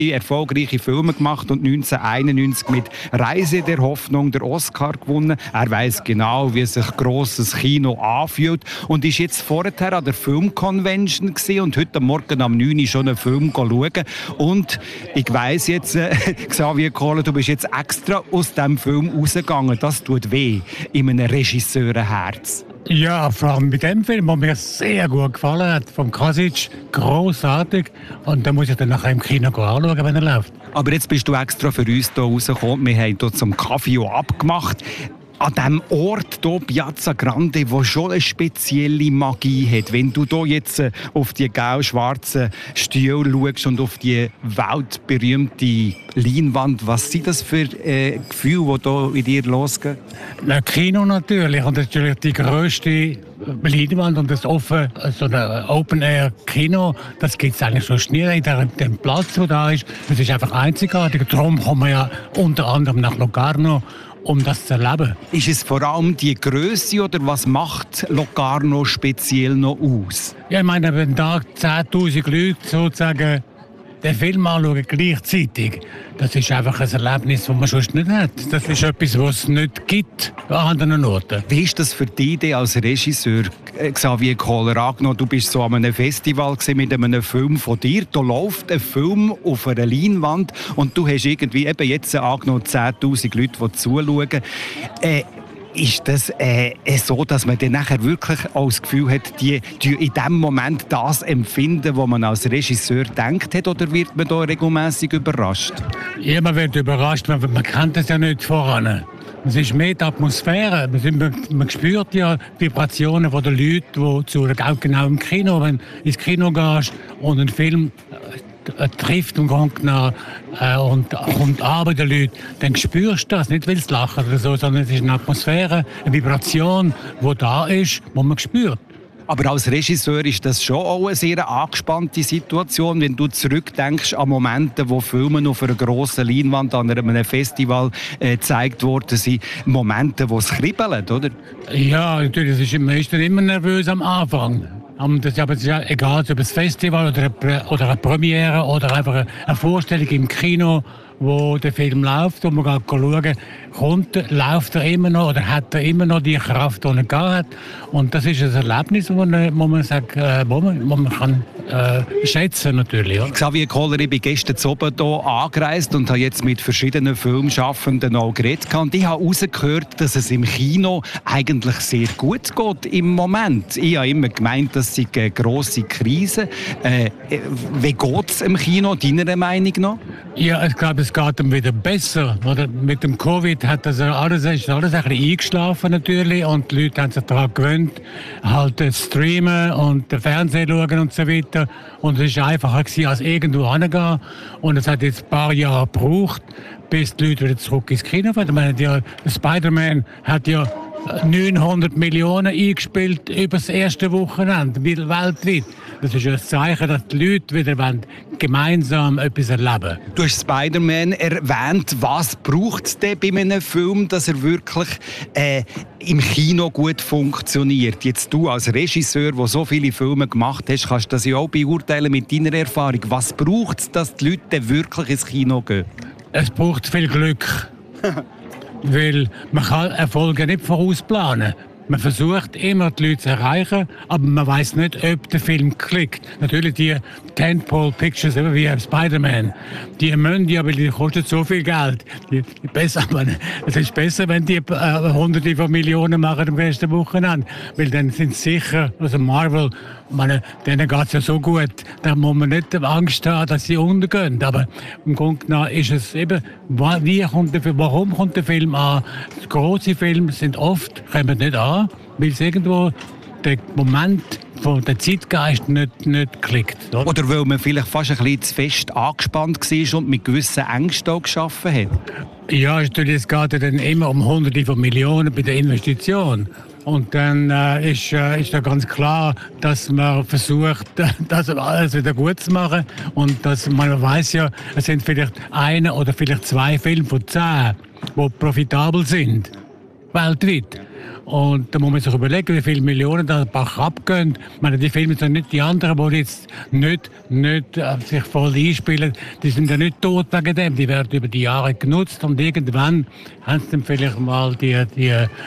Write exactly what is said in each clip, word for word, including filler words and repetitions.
erfolgreiche Filme gemacht und neunzehnhunderteinundneunzig mit «Reise der Hoffnung» der Oscar gewonnen. Er weiss genau, wie sich grosses Kino anfühlt und ist jetzt vorher an der Filmconvention gewesen und heute Morgen am neun Uhr schon einen Film schauen. Und ich weiss jetzt, äh, Xavier Kohler, du bist jetzt extra aus diesem Film rausgegangen. Das tut weh in einem Regisseurenherz. Ja, vor allem mit dem Film, der mir sehr gut gefallen hat, von Kasic, grossartig. Und da muss ich dann nachher im Kino anschauen, wenn er läuft. Aber jetzt bist du extra für uns hier rausgekommen. Wir haben hier zum Kaffee abgemacht. An diesem Ort hier, Piazza Grande, der schon eine spezielle Magie hat. Wenn du hier jetzt äh, auf die gelb-schwarzen Stühle schaust und auf die weltberühmte Leinwand, was sind das für äh, Gefühle, die hier in dir losgehen? Ein Kino natürlich. Und natürlich die grösste Leinwand und das offen, so ein Open-Air-Kino, das gibt es eigentlich sonst nie in dem Platz, der da ist. Das ist einfach einzigartig. Darum kommen wir ja unter anderem nach Locarno, um das zu erleben. Ist es vor allem die Grösse oder was macht Locarno speziell noch aus? Ja, ich meine, wenn da zehntausend Leute sozusagen den Film anschauen gleichzeitig, das ist einfach ein Erlebnis, das man sonst nicht hat. Das ist etwas, was es nicht gibt an anderen Orten. Wie ist das für dich als Regisseur, Xavier Kohler, angenommen? Du bist so an einem Festival mit einem Film von dir. Da läuft ein Film auf einer Leinwand und du hast irgendwie eben jetzt angenommen zehntausend Leute, die zuschauen. Äh, Ist das äh, so, dass man dann nachher wirklich auch das Gefühl hat, die, die in dem Moment das empfinden, was man als Regisseur denkt hat, oder wird man da regelmäßig überrascht? Ja, man wird überrascht, man, man kennt das ja nicht voran. Es ist mehr die Atmosphäre. Man, man spürt ja die Vibrationen der Leute, die zu, auch genau im Kino, wenn du ins Kino gehst und einen Film äh, trifft und kommt nach, äh, und kommt an bei den Leuten, dann spürst du das. Nicht, weil es lachen oder so, sondern es ist eine Atmosphäre, eine Vibration, die da ist, die man spürt. Aber als Regisseur ist das schon auch eine sehr angespannte Situation, wenn du zurückdenkst an Momente, wo Filme auf einer grossen Leinwand an einem Festival äh, gezeigt worden sind. Momente, wo es kribbelt, oder? Ja, natürlich. Es ist immer, ist dann immer nervös am Anfang. Das, aber es ist ja egal, ob ein Festival oder eine, oder eine Premiere oder einfach eine Vorstellung im Kino, wo der Film läuft und man geht schauen, kommt, läuft er immer noch oder hat er immer noch die Kraft, die er gehabt hat. Und das ist ein Erlebnis, das man, wo man, sagt, wo man, wo man kann äh, schätzen natürlich. Ja. Xavier Kohler, ich bin gestern oben hier angereist und habe jetzt mit verschiedenen Filmschaffenden auch geredet. Und ich habe herausgehört, dass es im Kino eigentlich sehr gut geht im Moment. Ich habe immer gemeint, das sei eine grosse Krise. Äh, wie geht es im Kino, deiner Meinung nach? Ja, ich glaube, es geht ihm wieder besser. Oder mit dem Covid hat das alles, ist alles ein bisschen eingeschlafen natürlich und die Leute haben sich daran gewöhnt, halt zu streamen und den Fernsehen schauen und so weiter. Und es war einfacher gewesen, als irgendwo hingehen. Und es hat jetzt ein paar Jahre gebraucht, bis die Leute wieder zurück ins Kino fahren. Ich meine, der Spider-Man hat ja neunhundert Millionen eingespielt über das erste Wochenende weltweit. Das ist ein Zeichen, dass die Leute wieder gemeinsam etwas erleben. Du hast Spider-Man erwähnt. Was braucht es denn bei einem Film, dass er wirklich äh, im Kino gut funktioniert? Jetzt du als Regisseur, der so viele Filme gemacht hast, kannst du das ja auch beurteilen mit deiner Erfahrung. Was braucht es, dass die Leute wirklich ins Kino gehen? Es braucht viel Glück. Weil man kann Erfolge nicht vorausplanen. Man versucht immer, die Leute zu erreichen, aber man weiß nicht, ob der Film klickt. Natürlich die Tentpole Pictures, wie Spider-Man, die müssen ja, weil die kosten so viel Geld. Die, die besser, aber es ist besser, wenn die äh, Hunderte von Millionen machen am ersten Wochenende, weil dann sind sie sicher, also Marvel, meine, denen geht es ja so gut, da muss man nicht Angst haben, dass sie untergehen. Aber im Grunde genommen ist es eben, wie kommt der, warum kommt der Film an? Große Filme sind oft, kommen nicht an, weil es irgendwo der Moment von der Zeitgeist nicht, nicht klickt. Oder? oder weil man vielleicht fast ein bisschen zu fest angespannt war und mit gewissen Ängsten auch geschaffen hat? Ja, natürlich, es geht ja dann immer um Hunderte von Millionen bei der Investition. Und dann äh, ist, äh, ist da ganz klar, dass man versucht, das alles wieder gut zu machen. Und dass man weiß ja, es sind vielleicht eine oder vielleicht zwei Filme von zehn, die profitabel sind, weltweit. Und da muss man sich überlegen, wie viele Millionen da Bach abgehen. Ich meine, die Filme sind nicht die anderen, die jetzt nicht, nicht äh, sich voll einspielen. Die sind ja nicht tot wegen dem. Die werden über die Jahre genutzt und irgendwann haben sie dann vielleicht mal die, die,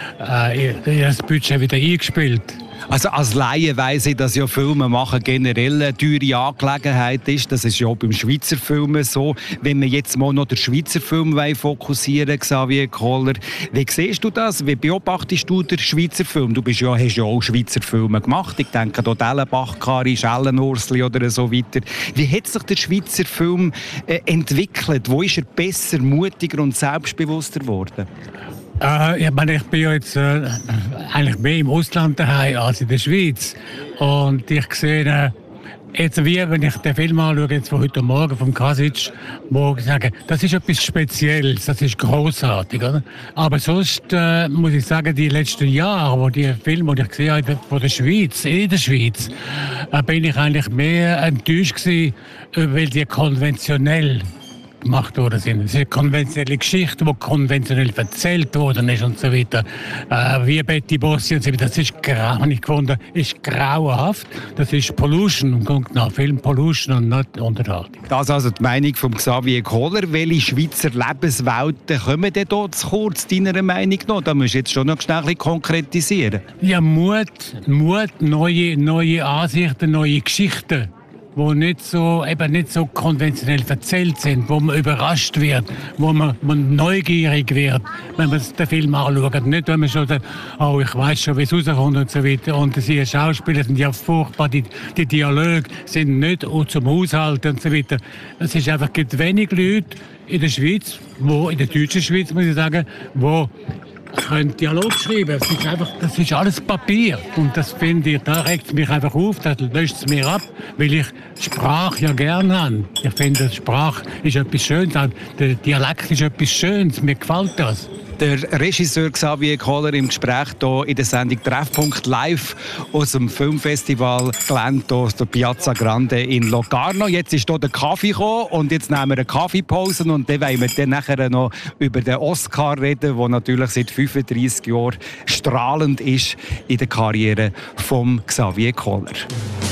äh, das Budget wieder eingespielt. Also als Laie weiss ich, dass ja Filme machen generell eine teure Angelegenheit ist. Das ist ja auch beim Schweizer Film so. Wenn wir jetzt mal noch den Schweizer Film fokussieren, Xavier Kohler, wie siehst du das? Wie beobachtest du den Schweizer Film? Du bist ja, hast ja auch Schweizer Filme gemacht. Ich denke an Dellenbach, Kari, Schellenursli oder so weiter. Wie hat sich der Schweizer Film äh, entwickelt? Wo ist er besser, mutiger und selbstbewusster geworden? Äh, ich meine, ich bin ja jetzt äh, eigentlich mehr im Ausland daheim als in der Schweiz. Und ich sehe, äh, jetzt wie wenn ich den Film anschaue, jetzt von heute Morgen vom Kasic, wo ich sage, das ist etwas Spezielles, das ist großartig, oder? Aber sonst äh, muss ich sagen, die letzten Jahre, wo die Filme, die ich gesehen habe von der Schweiz, in der Schweiz, äh, bin ich eigentlich mehr enttäuscht gewesen, weil die konventionell gemacht worden sind. Es ist eine konventionelle Geschichte, die konventionell erzählt worden ist und so weiter. Äh, wie Betty Bossi und so weiter. Das ist, habe ich gefunden, ist grauenhaft. Das ist Pollution, im Grunde genommen. Film Pollution und nicht Unterhaltung. Das ist also die Meinung von Xavier Kohler. Welche Schweizer Lebenswelten kommen denn dort zu kurz, deiner Meinung nach? Da musst du jetzt schon noch schnell ein bisschen konkretisieren. Ja, Mut, Mut, neue, neue Ansichten, neue Geschichten, wo nicht so, eben nicht so konventionell erzählt sind, wo man überrascht wird, wo man, man neugierig wird, wenn man den Film anschaut. Nicht, wenn man schon sagt, oh, ich weiß schon, wie es rauskommt und so weiter. Und die Schauspieler sind ja furchtbar, die, die Dialoge sind nicht zum Haushalten und so weiter. Es ist einfach, gibt wenig Leute in der Schweiz, wo, in der deutschen Schweiz, muss ich sagen, wo können Dialog schreiben. Das ist, einfach, das ist alles Papier. Und das finde ich, da regt es mich einfach auf, das löscht es mir ab, weil ich Sprache ja gerne habe. Ich finde, Sprache ist etwas Schönes. Der Dialekt ist etwas Schönes. Mir gefällt das. Der Regisseur Xavier Kohler im Gespräch hier in der Sendung Treffpunkt live aus dem Filmfestival Gelände aus der Piazza Grande in Locarno. Jetzt ist hier der Kaffee gekommen und jetzt nehmen wir eine Kaffeepause und dann wollen wir dann nachher noch über den Oscar reden, der natürlich seit fünfunddreissig Jahren strahlend ist in der Karriere von Xavier Kohler.